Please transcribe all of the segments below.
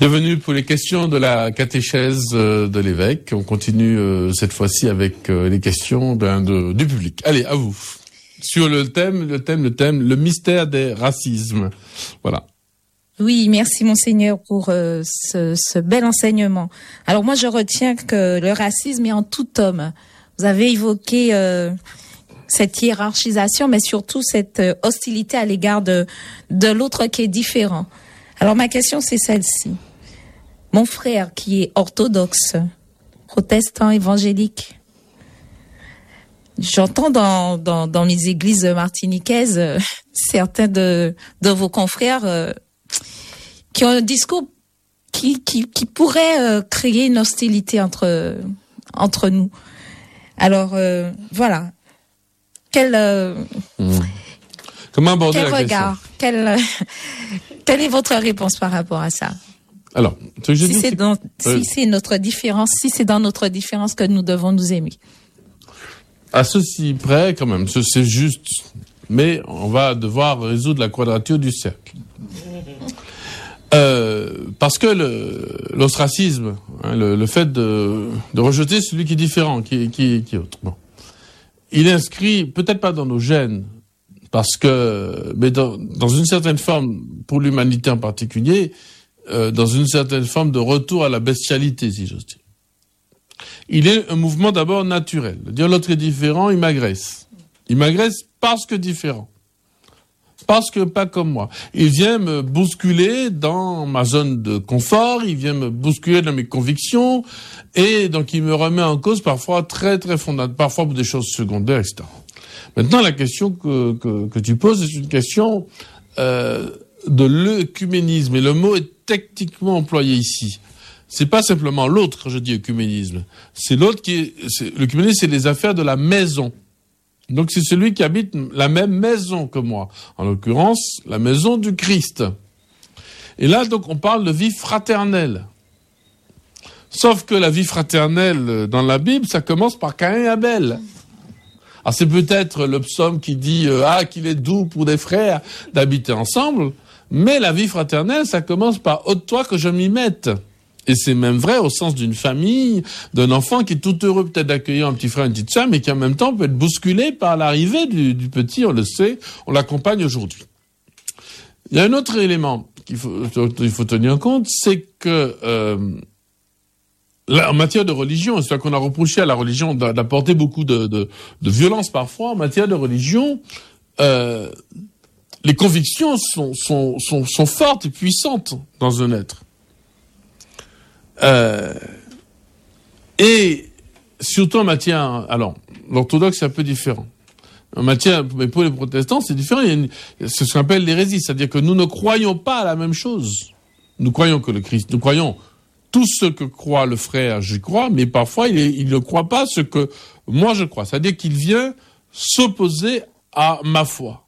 Bienvenue pour les questions de la catéchèse de l'évêque. On continue cette fois-ci avec les questions du public. Allez, à vous. Sur le thème, le mystère des racismes. Voilà. Oui, merci Monseigneur pour ce bel enseignement. Alors moi, je retiens que le racisme est en tout homme. Vous avez évoqué cette hiérarchisation, mais surtout cette hostilité à l'égard de l'autre qui est différent. Alors ma question, c'est celle-ci. Mon frère qui est orthodoxe, protestant, évangélique, j'entends dans les églises martiniquaises certains de vos confrères qui ont un discours qui pourrait créer une hostilité entre nous. Alors voilà. Comment aborder la regard, question? Quelle est votre réponse par rapport à ça? Alors, si c'est notre différence, si c'est dans notre différence que nous devons nous aimer. À ceci près, quand même, c'est juste, mais on va devoir résoudre la quadrature du cercle. Parce que l'ostracisme, le fait de rejeter celui qui est différent, qui est autre, bon, il est inscrit peut-être pas dans nos gènes, mais dans une certaine forme, pour l'humanité en particulier, dans une certaine forme de retour à la bestialité, si j'ose dire. Il est un mouvement d'abord naturel. Dire l'autre est différent, il m'agresse. Il m'agresse parce que différent. Parce que pas comme moi. Il vient me bousculer dans ma zone de confort, il vient me bousculer dans mes convictions, et donc il me remet en cause parfois très très fondamentale, parfois pour des choses secondaires, etc. Maintenant, la question que tu poses, c'est une question de l'œcuménisme, et le mot est techniquement employé ici. C'est pas simplement l'autre quand je dis œcuménisme. C'est l'autre l'œcuménisme, c'est les affaires de la maison. Donc c'est celui qui habite la même maison que moi. En l'occurrence, la maison du Christ. Et là, donc, on parle de vie fraternelle. Sauf que la vie fraternelle dans la Bible, ça commence par Caïn et Abel. Alors c'est peut-être le psaume qui dit qu'il est doux pour des frères d'habiter ensemble, mais la vie fraternelle, ça commence par ôte-toi que je m'y mette. Et c'est même vrai au sens d'une famille, d'un enfant qui est tout heureux peut-être d'accueillir un petit frère, une petite sœur, mais qui en même temps peut être bousculé par l'arrivée du petit, on le sait, on l'accompagne aujourd'hui. Il y a un autre élément qu'il faut tenir compte, c'est que là, en matière de religion, c'est-à-dire qu'on a reproché à la religion d'apporter beaucoup de violence parfois, en matière de religion, les convictions sont fortes et puissantes dans un être. Et surtout en matière, alors l'orthodoxe c'est un peu différent. En matière, mais pour les protestants c'est différent. C'est ce qu'on appelle l'hérésie, c'est-à-dire que nous ne croyons pas à la même chose. Nous croyons que le Christ, nous croyons tout ce que croit le frère, j'y crois, mais parfois il ne croit pas ce que moi je crois. C'est-à-dire qu'il vient s'opposer à ma foi.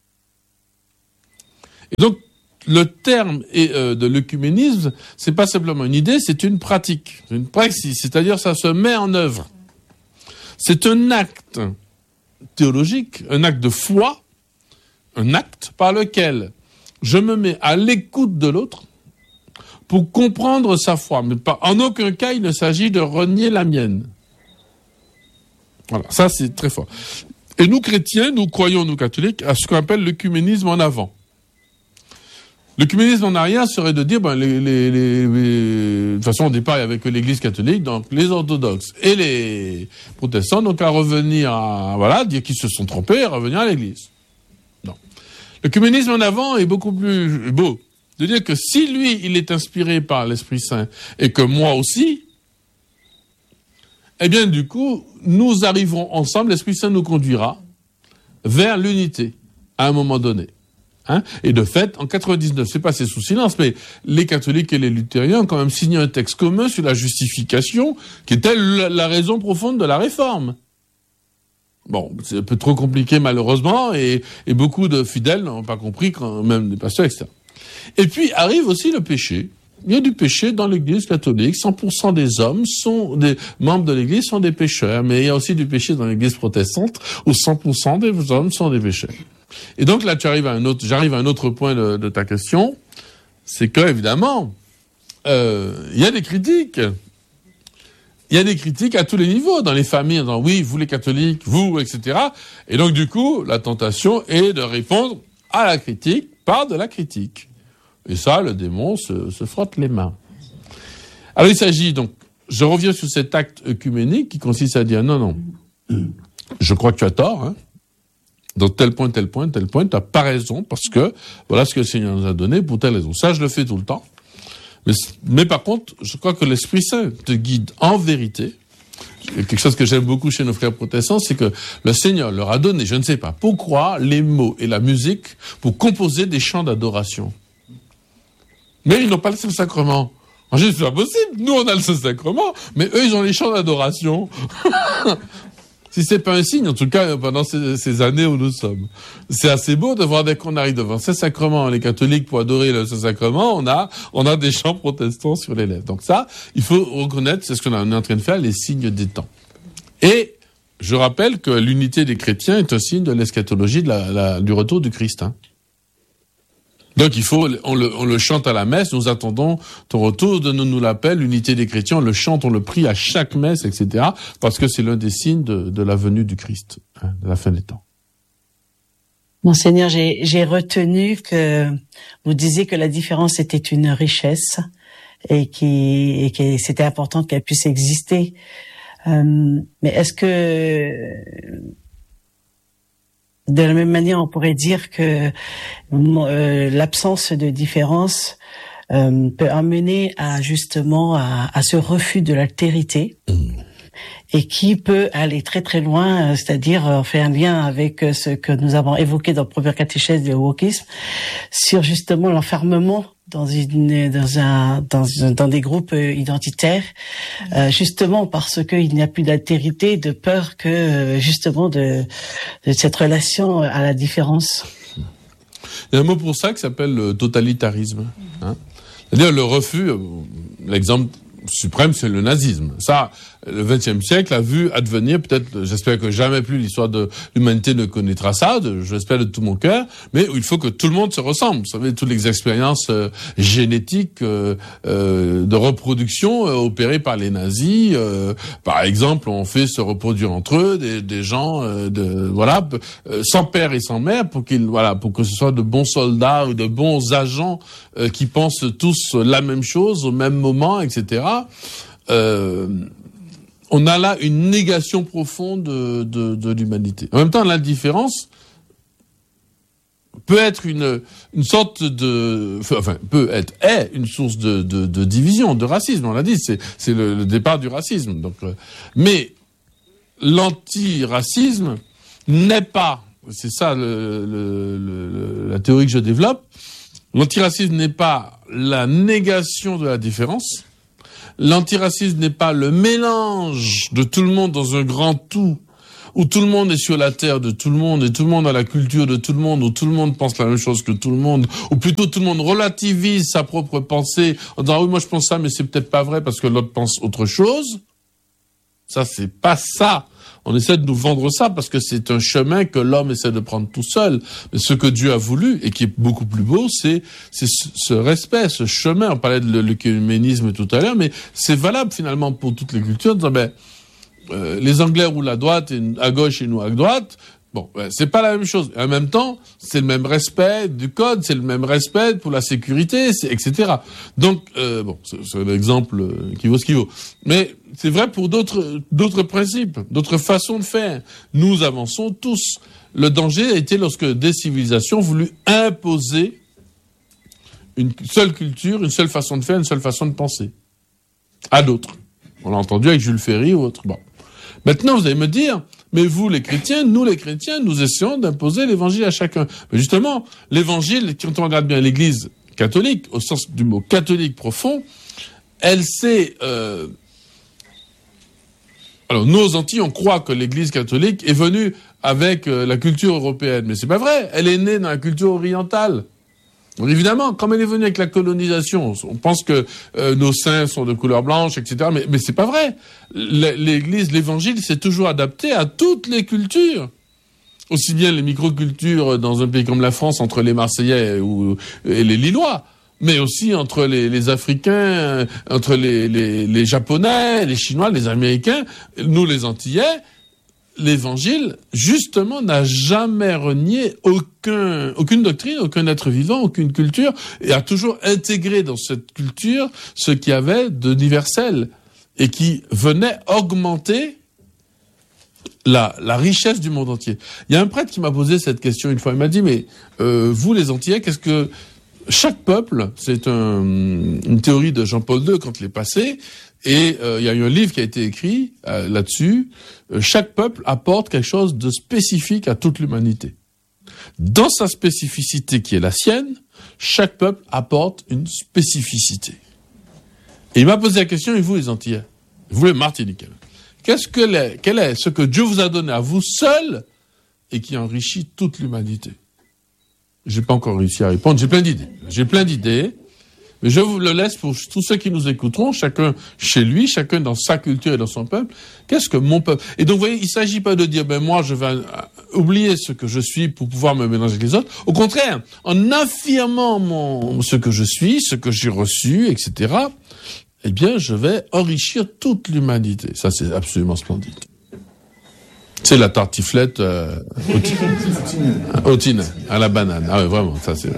Et donc le terme de l'œcuménisme, c'est pas simplement une idée, c'est une pratique, une praxis, c'est-à-dire ça se met en œuvre. C'est un acte théologique, un acte de foi, un acte par lequel je me mets à l'écoute de l'autre pour comprendre sa foi. Mais en aucun cas, il ne s'agit de renier la mienne. Voilà, ça c'est très fort. Et nous chrétiens, nous croyons, nous catholiques, à ce qu'on appelle l'œcuménisme en avant. L'œcuménisme en arrière serait de dire, de toute façon, au départ, il n'y avait que l'Église catholique, donc les orthodoxes et les protestants, donc à revenir dire qu'ils se sont trompés, à revenir à l'Église. Non. L'œcuménisme en avant est beaucoup plus beau. De dire que si lui, il est inspiré par l'Esprit Saint, et que moi aussi, eh bien, du coup, nous arriverons ensemble, l'Esprit Saint nous conduira vers l'unité, à un moment donné. Et de fait, en 99, c'est passé sous silence, mais les catholiques et les luthériens ont quand même signé un texte commun sur la justification, qui était la raison profonde de la réforme. Bon, c'est un peu trop compliqué malheureusement, et beaucoup de fidèles n'ont pas compris, quand même des pasteurs, etc. Et puis arrive aussi le péché. Il y a du péché dans l'Église catholique. 100% des hommes des membres de l'Église sont des pécheurs, mais il y a aussi du péché dans l'Église protestante, où 100% des hommes sont des pécheurs. Et donc là, j'arrive à un autre point de ta question, c'est que évidemment, il y a des critiques. Il y a des critiques à tous les niveaux, dans les familles, en disant oui, vous les catholiques, vous, etc. Et donc, du coup, la tentation est de répondre à la critique par de la critique. Et ça, le démon se frotte les mains. Alors, il s'agit donc, je reviens sur cet acte œcuménique qui consiste à dire non, je crois que tu as tort, hein. Dans tel point, tu n'as pas raison, parce que voilà ce que le Seigneur nous a donné pour telle raison. Ça, je le fais tout le temps. Mais par contre, je crois que l'Esprit Saint te guide en vérité. Quelque chose que j'aime beaucoup chez nos frères protestants, c'est que le Seigneur leur a donné, je ne sais pas pourquoi, les mots et la musique pour composer des chants d'adoration. Mais ils n'ont pas le Saint-Sacrement. En général, c'est pas possible. Nous, on a le Saint-Sacrement, mais eux, ils ont les chants d'adoration. Si c'est pas un signe, en tout cas, pendant ces années où nous sommes. C'est assez beau de voir dès qu'on arrive devant ces sacrements, les catholiques, pour adorer le Saint-Sacrement, on a des chants protestants sur les lèvres. Donc ça, il faut reconnaître, c'est ce qu'on est en train de faire, les signes des temps. Et je rappelle que l'unité des chrétiens est un signe de l'eschatologie du retour du Christ, hein. Donc on le chante à la messe, nous attendons ton retour, donne-nous l'appel, l'unité des chrétiens, on le chante, on le prie à chaque messe, etc. Parce que c'est l'un des signes de la venue du Christ, hein, de la fin des temps. Monseigneur, j'ai retenu que vous disiez que la différence était une richesse et que c'était important qu'elle puisse exister. Mais est-ce que de la même manière, on pourrait dire que l'absence de différence peut amener à justement à ce refus de l'altérité et qui peut aller très très loin, c'est-à-dire faire un lien avec ce que nous avons évoqué dans le premier catéchèse du wokisme sur justement l'enfermement dans des groupes identitaires, justement parce qu'il n'y a plus d'altérité, de peur que justement de cette relation à la différence. Il y a un mot pour ça qui s'appelle le totalitarisme, hein. C'est-à-dire le refus, l'exemple suprême, c'est le nazisme. Ça, le XXe siècle a vu advenir, peut-être, j'espère que jamais plus l'histoire de l'humanité ne connaîtra ça, j'espère de tout mon cœur, mais il faut que tout le monde se ressemble. Vous savez, toutes les expériences génétiques de reproduction opérées par les nazis, par exemple, on fait se reproduire entre eux des gens sans père et sans mère pour que ce soit de bons soldats ou de bons agents qui pensent tous la même chose au même moment, etc. On a là une négation profonde de l'humanité. En même temps, l'indifférence peut être est une source de division, de racisme. On l'a dit, c'est le départ du racisme. Donc, mais l'antiracisme n'est pas, c'est ça la théorie que je développe. L'antiracisme n'est pas la négation de la différence. L'antiracisme n'est pas le mélange de tout le monde dans un grand tout, où tout le monde est sur la terre de tout le monde, et tout le monde a la culture de tout le monde, où tout le monde pense la même chose que tout le monde, ou plutôt tout le monde relativise sa propre pensée, en disant, ah oui, moi je pense ça, mais c'est peut-être pas vrai parce que l'autre pense autre chose. Ça, c'est pas ça. On essaie de nous vendre ça parce que c'est un chemin que l'homme essaie de prendre tout seul. Mais ce que Dieu a voulu, et qui est beaucoup plus beau, c'est ce respect, ce chemin. On parlait de l'œcuménisme tout à l'heure, mais c'est valable finalement pour toutes les cultures. En disant, les Anglais roulent à droite, à gauche et nous à droite. Bon, c'est pas la même chose. Et en même temps, c'est le même respect du code, c'est le même respect pour la sécurité, etc. Donc, c'est un exemple qui vaut ce qu'il vaut. Mais c'est vrai pour d'autres principes, d'autres façons de faire. Nous avançons tous. Le danger a été lorsque des civilisations ont voulu imposer une seule culture, une seule façon de faire, une seule façon de penser à d'autres. On l'a entendu avec Jules Ferry ou autre. Bon. Maintenant, vous allez me dire, mais vous, les chrétiens, nous essayons d'imposer l'évangile à chacun. Mais justement, l'évangile, quand on regarde bien l'Église catholique, au sens du mot catholique profond, elle s'est... Alors, nous, aux Antilles, on croit que l'Église catholique est venue avec la culture européenne. Mais c'est pas vrai. Elle est née dans la culture orientale. Donc, évidemment, comme elle est venue avec la colonisation, on pense que nos saints sont de couleur blanche, etc. Mais c'est pas vrai. L'Église, l'Évangile, s'est toujours adapté à toutes les cultures. Aussi bien les microcultures dans un pays comme la France, entre les Marseillais et les Lillois. mais aussi entre les Africains, entre les Japonais, les Chinois, les Américains, nous les Antillais. L'Évangile, justement, n'a jamais renié aucune doctrine, aucun être vivant, aucune culture, et a toujours intégré dans cette culture ce qu'il y avait d'universel et qui venait augmenter la richesse du monde entier. Il y a un prêtre qui m'a posé cette question une fois. Il m'a dit, mais vous les Antillais, qu'est-ce que... Chaque peuple, c'est une théorie de Jean-Paul II quand il est passé, et il y a eu un livre qui a été écrit là-dessus. Chaque peuple apporte quelque chose de spécifique à toute l'humanité. Dans sa spécificité qui est la sienne, chaque peuple apporte une spécificité. Et il m'a posé la question, et vous les Antillais, vous les Martiniquais, quel est ce que Dieu vous a donné à vous seul et qui enrichit toute l'humanité? J'ai pas encore réussi à répondre. J'ai plein d'idées, mais je vous le laisse pour tous ceux qui nous écouteront, chacun chez lui, chacun dans sa culture et dans son peuple. Qu'est-ce que mon peuple? Et donc, vous voyez, il s'agit pas de dire, moi, je vais oublier ce que je suis pour pouvoir me mélanger avec les autres. Au contraire, en affirmant ce que je suis, ce que j'ai reçu, etc., eh bien, je vais enrichir toute l'humanité. Ça, c'est absolument splendide. C'est la tartiflette au thym, à la banane. Ah oui, vraiment, ça c'est...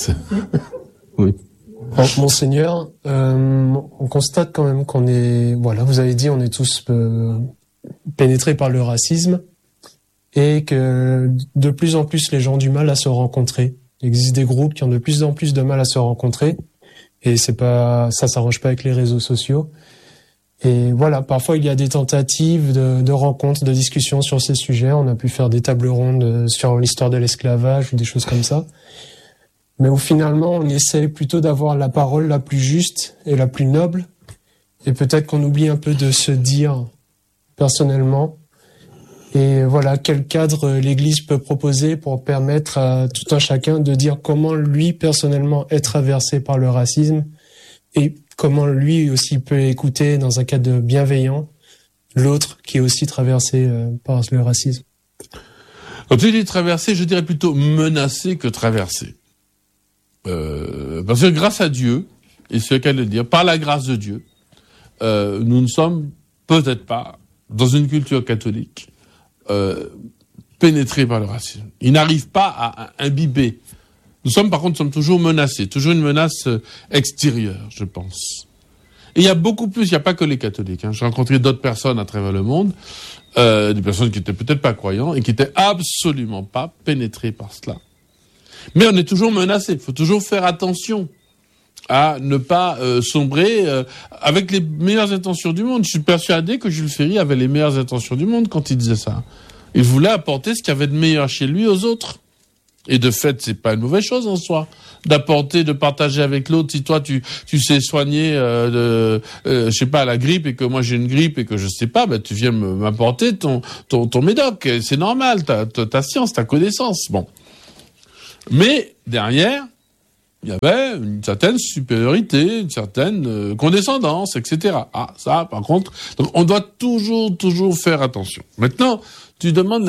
Oui. Monseigneur, on constate quand même qu'on est... Voilà, vous avez dit, on est tous pénétrés par le racisme et que de plus en plus les gens ont du mal à se rencontrer. Il existe des groupes qui ont de plus en plus de mal à se rencontrer et ça s'arrange pas avec les réseaux sociaux. Et voilà, parfois il y a des tentatives de rencontres, de discussions sur ces sujets. On a pu faire des tables rondes sur l'histoire de l'esclavage ou des choses comme ça. Mais où finalement on essaie plutôt d'avoir la parole la plus juste et la plus noble. Et peut-être qu'on oublie un peu de se dire personnellement. Et voilà, quel cadre l'Église peut proposer pour permettre à tout un chacun de dire comment lui personnellement est traversé par le racisme et comment lui aussi peut écouter dans un cadre bienveillant l'autre qui est aussi traversé par le racisme. Quand tu dis traversé, je dirais plutôt menacé que traversé. Parce que grâce à Dieu, et c'est le cas de le dire, par la grâce de Dieu, nous ne sommes peut-être pas, dans une culture catholique, pénétrés par le racisme. Il n'arrive pas à imbiber. Nous sommes, par contre, toujours menacés, toujours une menace extérieure, je pense. Et il y a beaucoup plus, il n'y a pas que les catholiques. J'ai rencontré d'autres personnes à travers le monde, des personnes qui étaient peut-être pas croyants et qui étaient absolument pas pénétrées par cela. Mais on est toujours menacés. Il faut toujours faire attention à ne pas sombrer avec les meilleures intentions du monde. Je suis persuadé que Jules Ferry avait les meilleures intentions du monde quand il disait ça. Il voulait apporter ce qu'il y avait de meilleur chez lui aux autres. Et de fait, c'est pas une mauvaise chose en soi d'apporter, de partager avec l'autre. Si toi tu sais soigner je sais pas la grippe et que moi j'ai une grippe et que je sais pas, tu viens m'apporter ton médoc. C'est normal, ta science, ta connaissance. Bon. Mais derrière, il y avait une certaine supériorité, une certaine condescendance, etc. Ah, ça, par contre, donc on doit toujours faire attention. Maintenant, tu demandes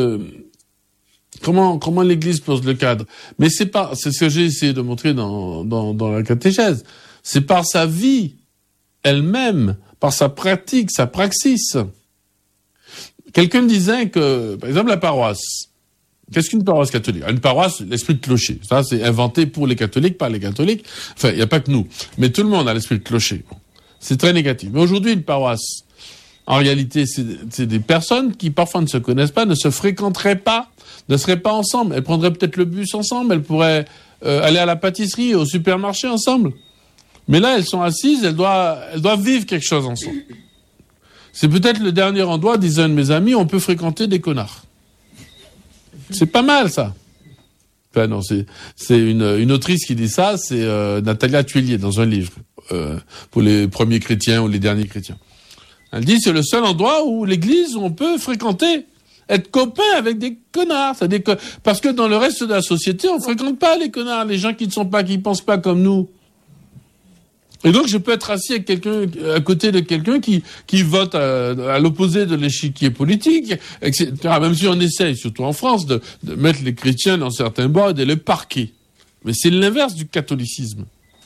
comment l'Église pose le cadre. Mais c'est ce que j'ai essayé de montrer dans la catéchèse. C'est par sa vie elle-même, par sa pratique, sa praxis. Quelqu'un disait que, par exemple, la paroisse. Qu'est-ce qu'une paroisse catholique? Une paroisse, l'esprit de clocher. Ça, c'est inventé pour les catholiques, par les catholiques. Enfin, il n'y a pas que nous. Mais tout le monde a l'esprit de clocher. C'est très négatif. Mais aujourd'hui, une paroisse, en réalité, c'est des personnes qui parfois ne se connaissent pas, ne se fréquenteraient pas, ne seraient pas ensemble. Elles prendraient peut-être le bus ensemble, elles pourraient aller à la pâtisserie, au supermarché ensemble. Mais là, elles sont assises, elles doivent vivre quelque chose ensemble. C'est peut-être le dernier endroit, disait un de mes amis, où on peut fréquenter des connards. C'est pas mal, ça. Enfin, non, c'est une autrice qui dit ça, c'est Natalia Tuillier, dans un livre, pour les premiers chrétiens ou les derniers chrétiens. Elle dit, c'est le seul endroit où l'église, où on peut fréquenter, être copain avec des connards. Parce que dans le reste de la société, on fréquente pas les connards, les gens qui pensent pas comme nous. Et donc, je peux être assis avec à côté de quelqu'un qui vote à l'opposé de l'échiquier politique, etc. Même si on essaye, surtout en France, de mettre les chrétiens dans certains bords et de les parquer. Mais c'est l'inverse du catholicisme.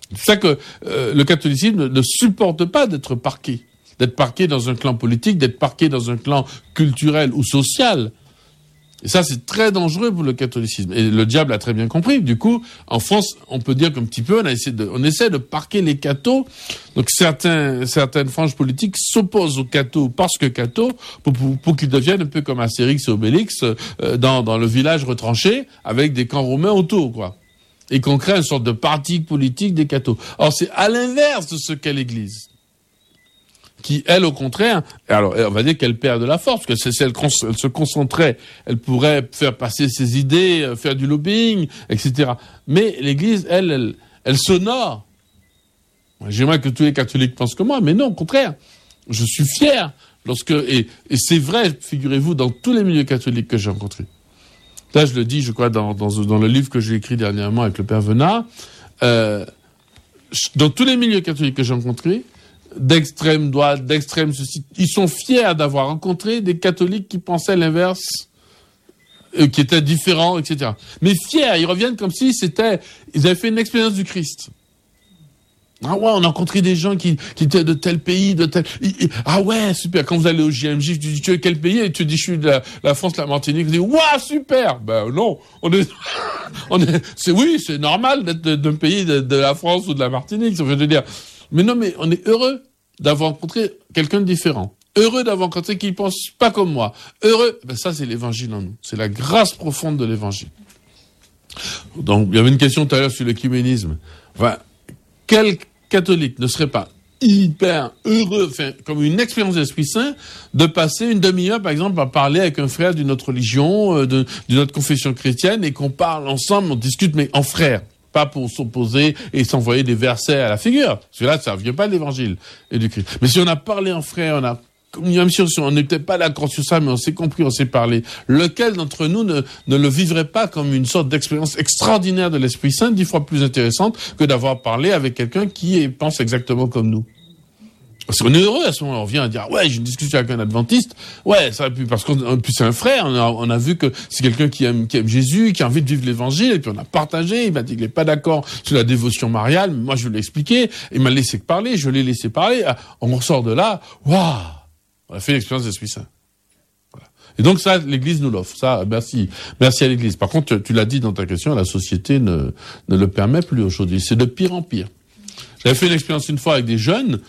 C'est ça que le catholicisme ne supporte pas d'être parqué dans un clan politique, d'être parqué dans un clan culturel ou social. Et ça, c'est très dangereux pour le catholicisme. Et le diable a très bien compris. Du coup, en France, on peut dire qu'un petit peu, on essaie de parquer les cathos. Donc certaines franges politiques s'opposent aux cathos parce que cathos, pour qu'ils deviennent un peu comme Astérix et Obélix dans le village retranché, avec des camps romains autour, quoi. Et qu'on crée une sorte de parti politique des cathos. Or, c'est à l'inverse de ce qu'est l'Église. Qui, elle, au contraire, alors on va dire qu'elle perd de la force, parce que si elle se concentrait, elle pourrait faire passer ses idées, faire du lobbying, etc. Mais l'Église, elle s'honore. J'aimerais que tous les catholiques pensent comme moi, mais non, au contraire. Je suis fier et c'est vrai, figurez-vous, dans tous les milieux catholiques que j'ai rencontrés. Là, je le dis, je crois, dans le livre que j'ai écrit dernièrement avec le Père Venat, dans tous les milieux catholiques que j'ai rencontrés, d'extrême droite, d'extrême ceci, ils sont fiers d'avoir rencontré des catholiques qui pensaient l'inverse, qui étaient différents, etc. Mais fiers, ils reviennent comme si ils avaient fait une expérience du Christ. Ah ouais, on a rencontré des gens qui étaient de tel pays, ah ouais, super. Quand vous allez au JMJ, tu dis, tu es quel pays? Et tu dis, je suis de la France, la Martinique. Tu dis, waouh, super. Ben, non. C'est normal d'être d'un pays de la France ou de la Martinique. Ça veut dire. Mais non, mais on est heureux d'avoir rencontré quelqu'un de différent. Heureux d'avoir rencontré qui ne pense pas comme moi. Heureux. Ben, ça, c'est l'évangile en nous. C'est la grâce profonde de l'évangile. Donc, il y avait une question tout à l'heure sur l'écuménisme. Enfin, quel catholique ne serait pas hyper heureux, comme une expérience de l'Esprit Saint, de passer une demi-heure, par exemple, à parler avec un frère d'une autre religion, d'une autre confession chrétienne, et qu'on parle ensemble, on discute, mais en frères. Pas pour s'opposer et s'envoyer des versets à la figure. Parce que là, ça ne vient pas de l'évangile et du Christ. Mais si on a parlé en frère, même si on n'était pas d'accord sur ça, mais on s'est compris, on s'est parlé. Lequel d'entre nous ne le vivrait pas comme une sorte d'expérience extraordinaire de l'Esprit Saint, 10 fois plus intéressante que d'avoir parlé avec quelqu'un qui pense exactement comme nous? Parce qu'on est heureux à ce moment-là, on vient à dire, ouais, j'ai une discussion avec un adventiste, ouais, ça, parce qu'en plus c'est un frère, on a vu que c'est quelqu'un qui aime Jésus, qui a envie de vivre l'évangile, et puis on a partagé, il m'a dit qu'il n'est pas d'accord sur la dévotion mariale, mais moi je lui ai expliqué, il m'a laissé parler, je l'ai laissé parler, on ressort de là, waouh, on a fait l'expérience de l'Esprit Saint. Voilà. Et donc ça, l'Église nous l'offre, ça, merci à l'Église. Par contre, tu l'as dit dans ta question, la société ne le permet plus aujourd'hui, c'est de pire en pire. J'avais fait une expérience une fois avec des jeunes.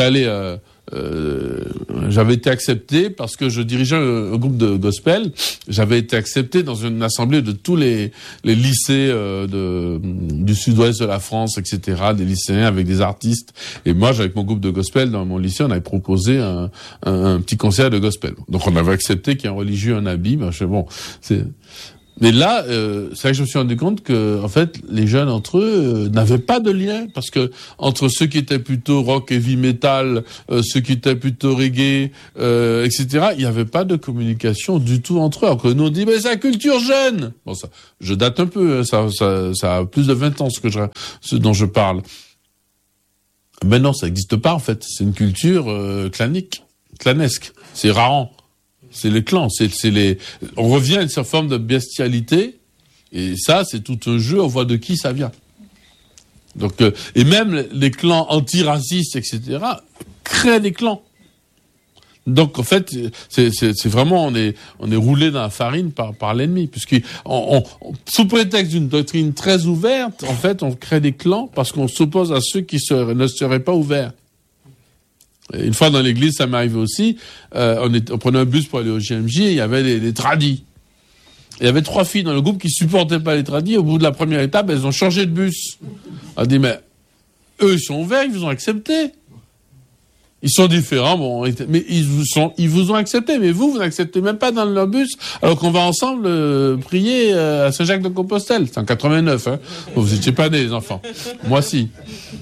J'avais été accepté parce que je dirigeais un groupe de gospel. J'avais été accepté dans une assemblée de tous les lycées du sud-ouest de la France, etc., des lycéens avec des artistes. Et moi, avec mon groupe de gospel dans mon lycée, on avait proposé un petit concert de gospel. Donc on avait accepté qu'il y ait un religieux, un habit. Mais là, c'est vrai que je me suis rendu compte que, en fait, les jeunes entre eux n'avaient pas de lien, parce que entre ceux qui étaient plutôt rock, heavy metal, ceux qui étaient plutôt reggae, etc., il n'y avait pas de communication du tout entre eux. Alors que nous on dit, mais c'est la culture jeune. Bon, ça, je date un peu, ça a plus de 20 ans ce dont je parle. Mais non, ça n'existe pas en fait. C'est une culture clanesque. C'est rarant. C'est les clans, on revient à une certaine forme de bestialité, et ça, c'est tout un jeu, on voit de qui ça vient. Donc, et même les clans antiracistes, etc., créent des clans. Donc, en fait, c'est vraiment, on est roulé dans la farine par l'ennemi, puisque sous prétexte d'une doctrine très ouverte, en fait, on crée des clans parce qu'on s'oppose à ceux qui ne seraient pas ouverts. Une fois dans l'église, ça m'est arrivé aussi, on prenait un bus pour aller au JMJ, et il y avait des tradis. Il y avait 3 filles dans le groupe qui supportaient pas les tradis. Au bout de la première étape, elles ont changé de bus. On a dit, mais eux, ils sont ouverts, ils vous ont accepté. Ils sont différents, bon, mais ils vous ont accepté, mais vous n'acceptez même pas dans leur bus, alors qu'on va ensemble prier à Saint-Jacques-de-Compostelle. C'est en 89, hein. Vous étiez pas nés, les enfants. Moi, si.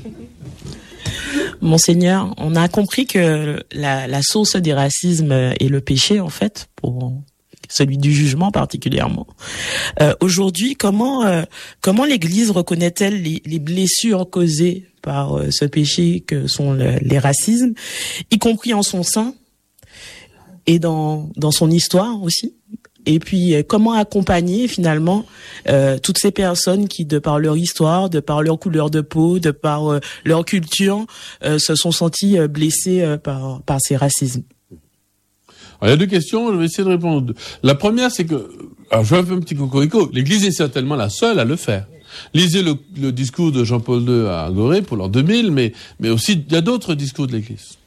Monseigneur, on a compris que la source des racismes est le péché, en fait, pour celui du jugement particulièrement. Aujourd'hui, comment l'Église reconnaît-elle les blessures causées par ce péché que sont les racismes, y compris en son sein et dans son histoire aussi? et puis comment accompagner finalement toutes ces personnes qui, de par leur histoire, de par leur couleur de peau, de par leur culture, se sont senties blessées par ces racismes. Alors, il y a deux questions, je vais essayer de répondre. La première, c'est que, alors je fais un peu un petit cocorico, l'Église est certainement la seule à le faire. Lisez le discours de Jean-Paul II à Gorée pour l'an 2000, mais aussi, il y a d'autres discours de l'Église.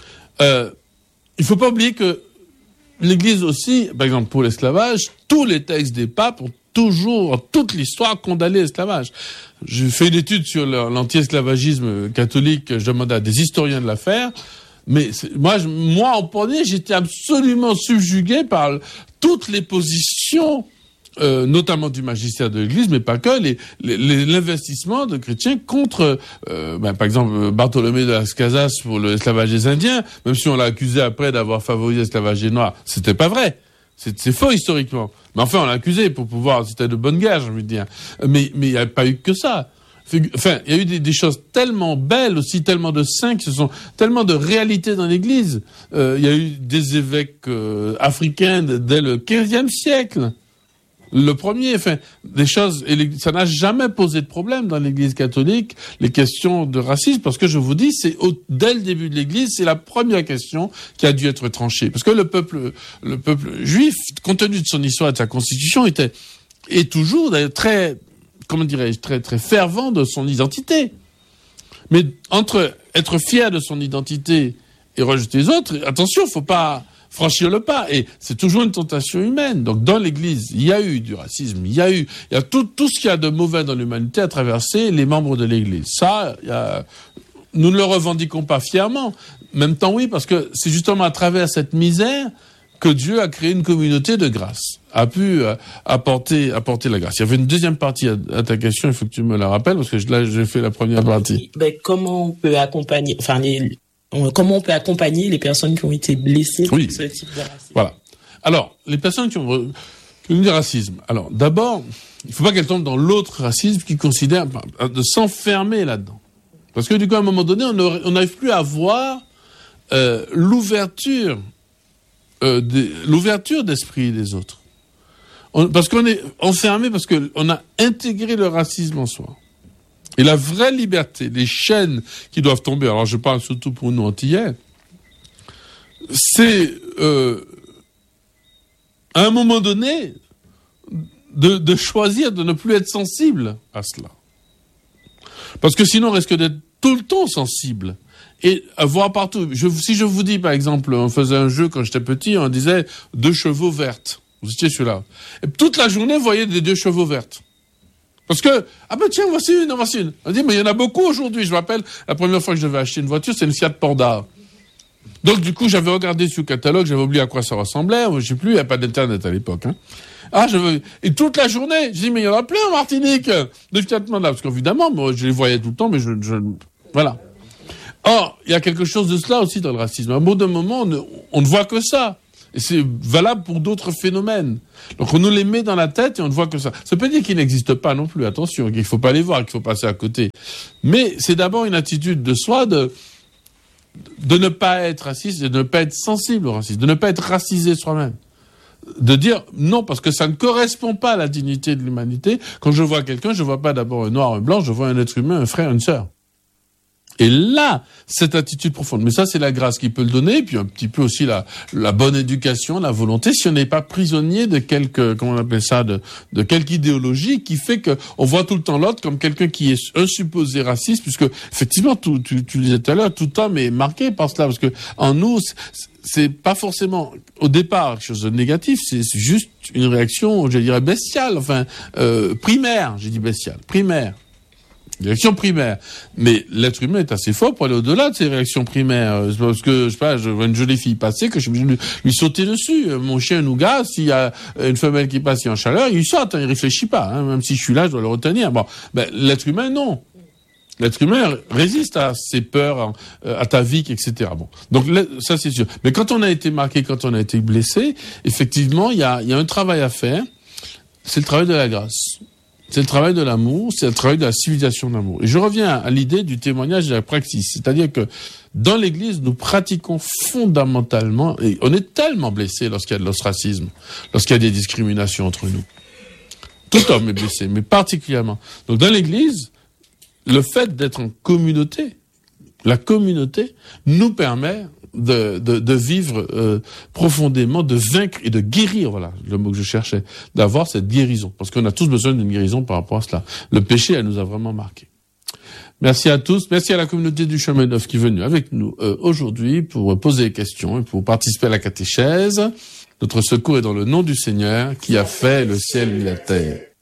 Il faut pas oublier que l'Église aussi, par exemple pour l'esclavage, tous les textes des papes ont toujours, toute l'histoire, condamné l'esclavage. J'ai fait une étude sur l'anti-esclavagisme catholique, je demandais à des historiens de la faire. Mais moi, en premier, j'étais absolument subjugué par toutes les positions, notamment du magistère de l'Église, mais pas que, l'investissement de chrétiens contre, par exemple, Bartholomé de Las Casas pour l'esclavage des Indiens, même si on l'a accusé après d'avoir favorisé l'esclavage des Noirs. C'était pas vrai. C'est faux historiquement. Mais enfin, on l'a accusé pour pouvoir, c'était de bonne guerre, j'ai envie de dire. Mais il n'y a pas eu que ça. Enfin, il y a eu des choses tellement belles aussi, tellement de saints, tellement de réalités dans l'Église. Il y a eu des évêques africains dès le XVe siècle. Le premier, enfin, des choses, ça n'a jamais posé de problème dans l'Église catholique, les questions de racisme, parce que je vous dis, dès le début de l'Église, c'est la première question qui a dû être tranchée. Parce que le peuple juif, compte tenu de son histoire et de sa constitution, est toujours très, comment dirais-je, très, très fervent de son identité. Mais entre être fier de son identité et rejeter les autres, attention, faut pas franchir le pas. Et c'est toujours une tentation humaine. Donc, dans l'Église, il y a eu du racisme, il y a tout ce qu'il y a de mauvais dans l'humanité à traverser les membres de l'Église. Ça, nous ne le revendiquons pas fièrement. En même temps, oui, parce que c'est justement à travers cette misère que Dieu a créé une communauté de grâce, a pu apporter la grâce. Il y avait une deuxième partie à ta question, il faut que tu me la rappelles, parce que là, j'ai fait la première partie. Comment on peut accompagner, comment on peut accompagner les personnes qui ont été blessées par ce type de racisme? Voilà. Alors, les personnes qui ont du racisme. Alors, d'abord, il ne faut pas qu'elles tombent dans l'autre racisme qui considère de s'enfermer là-dedans. Parce que du coup, à un moment donné, on n'arrive plus à voir l'ouverture d'esprit des autres. Parce qu'on est enfermé, parce qu'on a intégré le racisme en soi. Et la vraie liberté, les chaînes qui doivent tomber, alors je parle surtout pour nous antillais, c'est à un moment donné de choisir de ne plus être sensible à cela. Parce que sinon on risque d'être tout le temps sensible. Et voir partout. Si je vous dis, par exemple, on faisait un jeu quand j'étais petit, on disait 2 chevaux vertes. Vous étiez celui-là. Et toute la journée, vous voyez des 2 chevaux vertes. Parce que, tiens, voici une. On dit, mais il y en a beaucoup aujourd'hui. Je me rappelle, la première fois que je devais acheter une voiture, c'est une Fiat Panda. Donc, du coup, j'avais regardé sur le catalogue, j'avais oublié à quoi ça ressemblait. Je sais plus, il n'y a pas d'internet à l'époque, hein. Et toute la journée, je dis, mais il y en a plein en Martinique, de Fiat Panda. Parce qu'évidemment, moi, je les voyais tout le temps, mais voilà. Or, il y a quelque chose de cela aussi dans le racisme. À un bout d'un moment, on ne voit que ça. Et c'est valable pour d'autres phénomènes. Donc on nous les met dans la tête et on ne voit que ça. Ça peut dire qu'ils n'existent pas non plus, attention, qu'il ne faut pas les voir, qu'il faut passer à côté. Mais c'est d'abord une attitude de soi de ne pas être raciste et de ne pas être sensible au racisme, de ne pas être racisé soi-même. De dire non, parce que ça ne correspond pas à la dignité de l'humanité. Quand je vois quelqu'un, je ne vois pas d'abord un noir, un blanc, je vois un être humain, un frère, une sœur. Et là, cette attitude profonde. Mais ça, c'est la grâce qui peut le donner, puis un petit peu aussi la bonne éducation, la volonté, si on n'est pas prisonnier de comment on appelle ça, de quelque idéologie qui fait que on voit tout le temps l'autre comme quelqu'un qui est un supposé raciste, puisque, effectivement, tu le disais tout à l'heure, tout homme est marqué par cela, parce que, en nous, c'est pas forcément, au départ, quelque chose de négatif, c'est juste une réaction, je dirais, bestiale, primaire, j'ai dit bestiale, primaire. Réaction primaire. Mais l'être humain est assez fort pour aller au-delà de ces réactions primaires. C'est parce que, je sais pas, je vois une jolie fille passer que je suis obligé de lui sauter dessus. Mon chien Nougat, s'il y a une femelle qui passe en chaleur, il saute, il réfléchit pas. Même si je suis là, je dois le retenir. Bon, l'être humain, non. L'être humain résiste à ses peurs, à ta vie, etc. Bon. Donc, ça, c'est sûr. Mais quand on a été marqué, quand on a été blessé, effectivement, il y a un travail à faire. C'est le travail de la grâce. c'est le travail de l'amour, c'est le travail de la civilisation d'amour. Et je reviens à l'idée du témoignage et de la praxis. C'est-à-dire que dans l'Église, nous pratiquons fondamentalement, et on est tellement blessé lorsqu'il y a de l'ostracisme, lorsqu'il y a des discriminations entre nous. Tout homme est blessé, mais particulièrement. Donc dans l'Église, le fait d'être en communauté, la communauté nous permet de vivre profondément, de vaincre et de guérir, voilà le mot que je cherchais, d'avoir cette guérison. Parce qu'on a tous besoin d'une guérison par rapport à cela. Le péché, elle nous a vraiment marqué. Merci à tous, merci à la communauté du Chemin Neuf qui est venue avec nous aujourd'hui pour poser des questions et pour participer à la catéchèse. Notre secours est dans le nom du Seigneur qui a fait le ciel et la terre.